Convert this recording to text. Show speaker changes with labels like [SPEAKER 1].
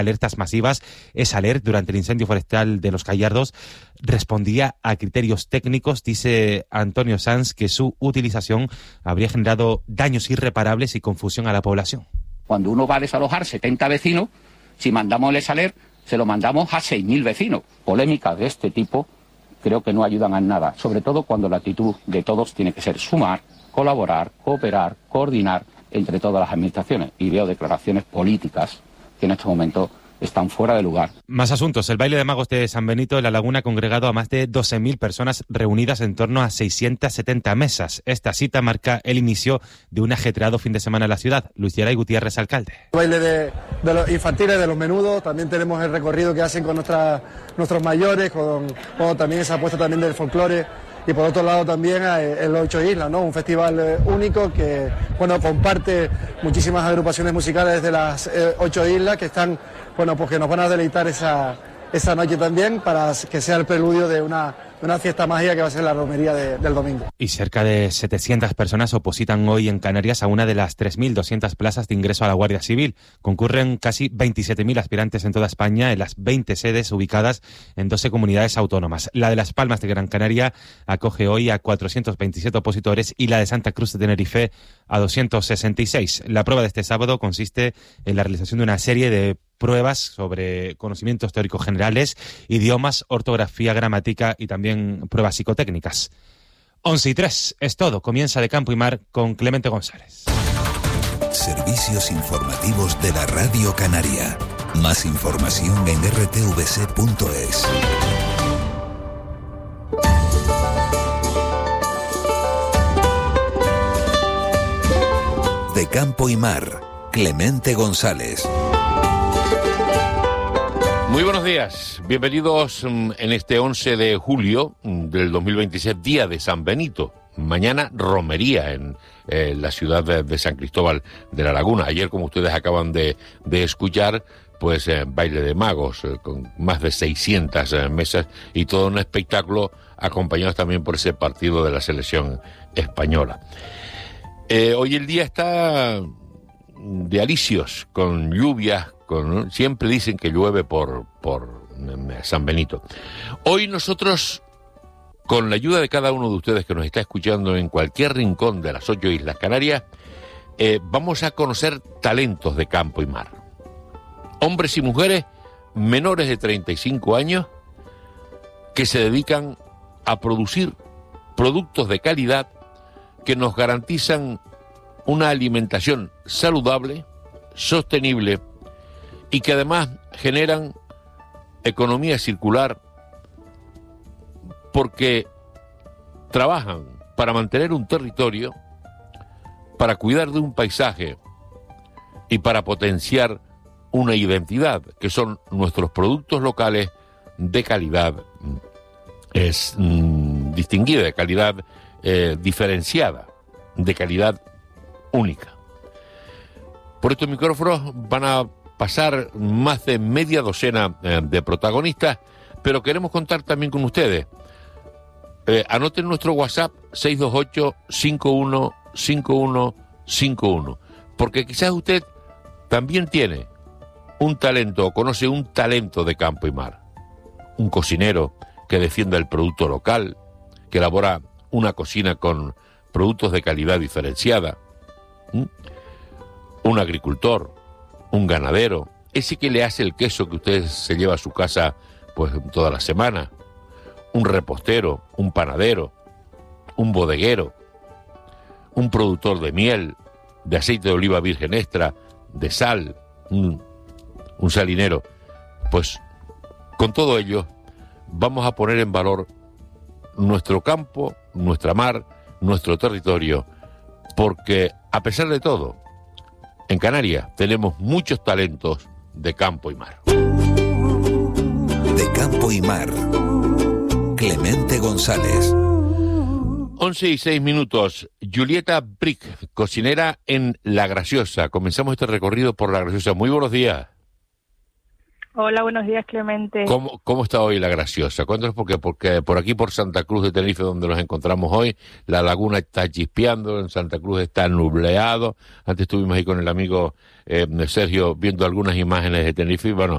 [SPEAKER 1] alertas masivas. Esa alerta durante el incendio forestal de Los Gallardos respondía a criterios técnicos. Dice Antonio Sanz que su utilización habría generado daños irreparables y confusión a la población.
[SPEAKER 2] Cuando uno va a desalojar 70 vecinos, si mandamos el ESALER, se lo mandamos a 6.000 vecinos. Polémicas de este tipo creo que no ayudan a nada, sobre todo cuando la actitud de todos tiene que ser sumar, colaborar, cooperar, coordinar entre todas las administraciones. Y veo declaraciones políticas que en este momento están fuera de lugar.
[SPEAKER 1] Más asuntos. El baile de magos de San Benito en La Laguna ha congregado a más de 12.000 personas reunidas en torno a 670 mesas. Esta cita marca el inicio de un ajetreado fin de semana en la ciudad. Luis Geray Gutiérrez, alcalde.
[SPEAKER 3] El baile de los infantiles, de los menudos, también tenemos el recorrido que hacen con nuestros mayores, con también esa apuesta también del folclore. Y por otro lado también el Ocho Islas, ¿no? Un festival único que comparte muchísimas agrupaciones musicales de las 8 islas que están, pues que nos van a deleitar esa noche también para que sea el preludio de una fiesta mágica que va a ser la romería del domingo.
[SPEAKER 1] Y cerca de 700 personas opositan hoy en Canarias a una de las 3.200 plazas de ingreso a la Guardia Civil. Concurren casi 27.000 aspirantes en toda España en las 20 sedes ubicadas en 12 comunidades autónomas. La de Las Palmas de Gran Canaria acoge hoy a 427 opositores y la de Santa Cruz de Tenerife a 266. La prueba de este sábado consiste en la realización de una serie de pruebas sobre conocimientos teóricos generales, idiomas, ortografía, gramática y también pruebas psicotécnicas. 11:03 es todo. Comienza De Campo y Mar con Clemente González.
[SPEAKER 4] Servicios informativos de la Radio Canaria. Más información en rtvc.es. De Campo y Mar, Clemente González.
[SPEAKER 5] Muy buenos días, bienvenidos en este 11 de julio del 2026, día de San Benito. Mañana romería en la ciudad de San Cristóbal de la Laguna. Ayer, como ustedes acaban de escuchar, pues baile de magos con más de 600 mesas y todo un espectáculo acompañado también por ese partido de la selección española. Hoy el día está de alicios, con lluvias, siempre dicen que llueve por San Benito. Hoy nosotros, con la ayuda de cada uno de ustedes que nos está escuchando en cualquier rincón de las 8 Islas Canarias, vamos a conocer talentos de campo y mar. Hombres y mujeres menores de 35 años que se dedican a producir productos de calidad que nos garantizan una alimentación saludable, sostenible y que además generan economía circular porque trabajan para mantener un territorio, para cuidar de un paisaje y para potenciar una identidad, que son nuestros productos locales de calidad distinguida, de calidad diferenciada, de calidad única. Por estos micrófonos van a pasar más de media docena de protagonistas, pero queremos contar también con ustedes. Anoten nuestro WhatsApp 628-515151, porque quizás usted también tiene un talento o conoce un talento de campo y mar. Un cocinero que defienda el producto local, que elabora una cocina con productos de calidad diferenciada. Un agricultor, un ganadero, ese que le hace el queso que usted se lleva a su casa pues toda la semana, un repostero, un panadero, un bodeguero, un productor de miel, de aceite de oliva virgen extra, de sal, un salinero. Pues con todo ello vamos a poner en valor nuestro campo, nuestra mar, nuestro territorio, porque a pesar de todo, en Canarias tenemos muchos talentos de campo y mar.
[SPEAKER 4] De Campo y Mar, Clemente González.
[SPEAKER 5] 11:06. Julieta Brick, cocinera en La Graciosa. Comenzamos este recorrido por La Graciosa. Muy buenos días.
[SPEAKER 6] Hola, buenos días, Clemente.
[SPEAKER 5] ¿Cómo está hoy la Graciosa? Cuéntanos, porque por aquí, por Santa Cruz de Tenerife, donde nos encontramos hoy, la laguna está chispeando, en Santa Cruz está nubleado. Antes estuvimos ahí con el amigo Sergio viendo algunas imágenes de Tenerife y bueno,